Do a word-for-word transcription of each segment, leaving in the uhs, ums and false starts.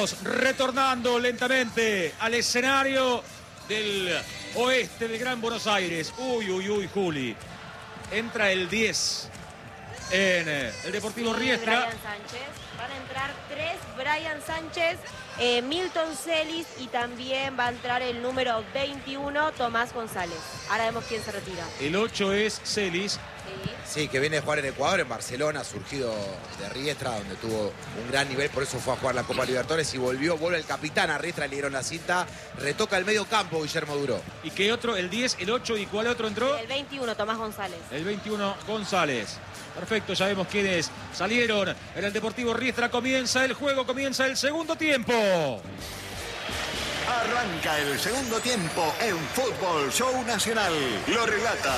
Vamos retornando lentamente al escenario del oeste del Gran Buenos Aires. Uy, uy, uy, Juli. Entra el diez en el Deportivo sí, Riestra. Brian Sánchez. Van a entrar tres, Brian Sánchez, eh, Milton Celis y también va a entrar el número veintiuno, Tomás González. Ahora vemos quién se retira. El ocho es Celis. Sí. Sí, que viene a jugar en Ecuador, en Barcelona, surgido de Riestra, donde tuvo un gran nivel, por eso fue a jugar la Copa Libertadores y volvió, vuelve el capitán a Riestra, le dieron la cinta, retoca el medio campo Guillermo Duró. ¿Y qué otro? El diez, el ocho, ¿y cuál otro entró? El veintiuno, Tomás González. El veintiuno, González. Perfecto, ya vemos quiénes salieron en el Deportivo Riestra. Comienza el juego, comienza el segundo tiempo. Arranca el segundo tiempo en Fútbol Show Nacional. Lo relata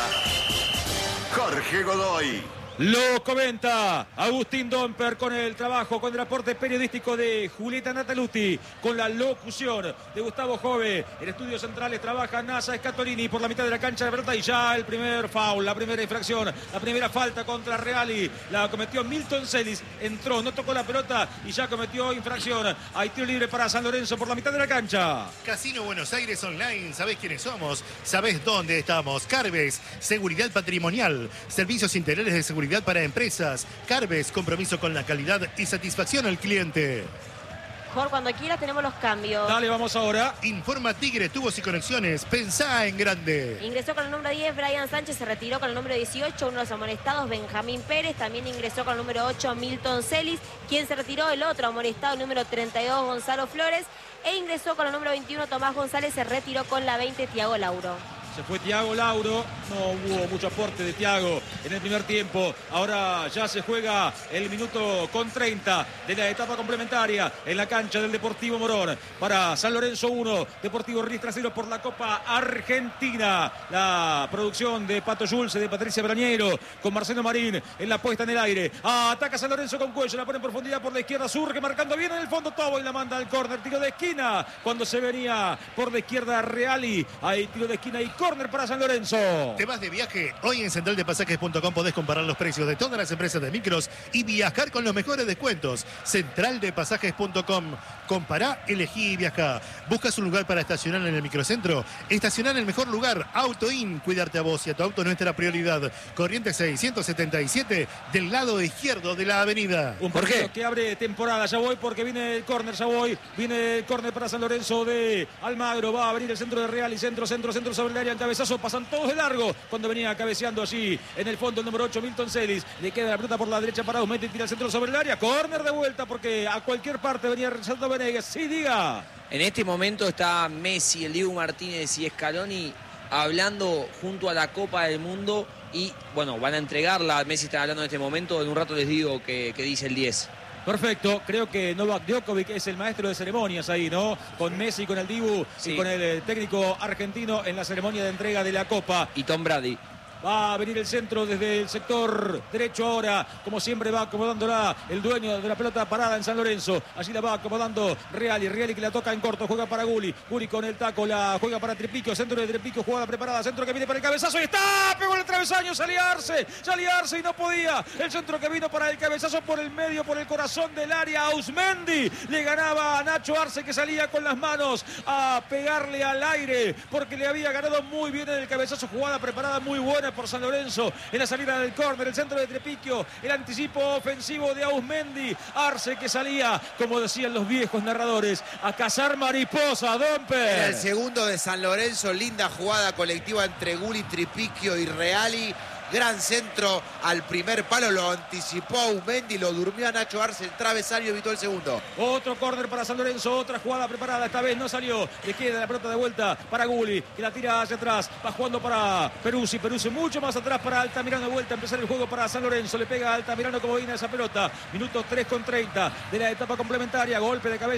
Jorge Godoy. Lo comenta Agustín Domper con el trabajo, con el aporte periodístico de Julieta Nataluti, con la locución de Gustavo Jove. En estudios centrales trabaja Nasa Scatolini por la mitad de la cancha de pelota y ya el primer foul, la primera infracción, la primera falta contra Reali. La cometió Milton Celis, entró, no tocó la pelota y ya cometió infracción. Hay tiro libre para San Lorenzo por la mitad de la cancha. Casino Buenos Aires Online, ¿sabés quiénes somos? ¿Sabés dónde estamos? Carves, seguridad patrimonial, servicios integrales de seguridad para empresas. Carves, compromiso con la calidad y satisfacción al cliente. Jorge, cuando quieras tenemos los cambios. Dale, vamos ahora. Informa Tigre, tubos y conexiones. Pensá en grande. Ingresó con el número diez, Brian Sánchez, se retiró con el número dieciocho, uno de los amonestados, Benjamín Pérez. También ingresó con el número ocho, Milton Celis. Quien se retiró, el otro amonestado, el número treinta y dos, Gonzalo Flores. E ingresó con el número veintiuno, Tomás González. Se retiró con la veinte, Tiago Lauro. Se fue Tiago Lauro, no hubo mucho aporte de Tiago en el primer tiempo. Ahora ya se juega el minuto con treinta de la etapa complementaria en la cancha del Deportivo Morón. Para San Lorenzo uno, Deportivo Riestra cero por la Copa Argentina. La producción de Pato Yulce, de Patricia Brañero, con Marcelo Marín en la puesta en el aire. Ataca San Lorenzo con Cuello, la pone en profundidad por la izquierda, surge marcando bien en el fondo Tobo y la manda al córner. Tiro de esquina cuando se venía por la izquierda Reali. Hay tiro de esquina y córner para San Lorenzo. ¿Te vas de viaje? Hoy en central de pasajes punto com podés comparar los precios de todas las empresas de micros y viajar con los mejores descuentos. central de pasajes punto com. Compará, elegí y viajá. ¿Buscas un lugar para estacionar en el microcentro? Estacionar en el mejor lugar. AutoIn. Cuidarte a vos y a tu auto nuestra prioridad. Corrientes seiscientos setenta y siete del lado izquierdo de la avenida. Un partido que abre temporada. Ya voy porque viene el córner, ya voy. Viene el córner para San Lorenzo de Almagro. Va a abrir el centro de Real y centro, centro, centro sobre el área en cabezazo. Pasan todos de largo cuando venía cabeceando allí en el fondo el número ocho, Milton Celis. Le queda la pelota por la derecha para Aumete y tira el centro sobre el área. Córner de vuelta porque a cualquier parte venía rezando Venegas. Sí, diga. En este momento está Messi, el Diego Martínez y Scaloni hablando junto a la Copa del Mundo y, bueno, van a entregarla. Messi está hablando en este momento. En un rato les digo que, que dice el diez. Perfecto, creo que Novak Djokovic es el maestro de ceremonias ahí, ¿no? Con Messi, con el Dibu sí. y con el técnico argentino en la ceremonia de entrega de la Copa. Y Tom Brady. Va a venir el centro desde el sector derecho ahora. Como siempre va acomodándola el dueño de la pelota parada en San Lorenzo. Allí la va acomodando Reali. Reali que la toca en corto. Juega para Guli. Guli con el taco. La juega para Trepico. Centro de Trepico. Jugada preparada. Centro que viene para el cabezazo. Y está. Pegó en el travesaño. Saliarse. Saliarse y no podía. El centro que vino para el cabezazo por el medio, por el corazón del área. Ausmendi le ganaba a Nacho Arce que salía con las manos a pegarle al aire porque le había ganado muy bien en el cabezazo. Jugada preparada muy buena por San Lorenzo en la salida del córner, el centro de Trepiquio, el anticipo ofensivo de Ausmendi, Arce que salía, como decían los viejos narradores, a cazar mariposa. Domper. En el segundo de San Lorenzo, linda jugada colectiva entre Guli, Trepiquio y Reali. Gran centro al primer palo, lo anticipó Ausmendi, lo durmió a Nacho Arce, el travesaño evitó el segundo. Otro córner para San Lorenzo, otra jugada preparada, esta vez no salió, le queda la pelota de vuelta para Guli, que la tira hacia atrás, va jugando para Peruzzi, Peruzzi mucho más atrás para Altamirano, de vuelta a empezar el juego para San Lorenzo, le pega a Altamirano como viene esa pelota, minuto tres con treinta de la etapa complementaria, golpe de cabeza.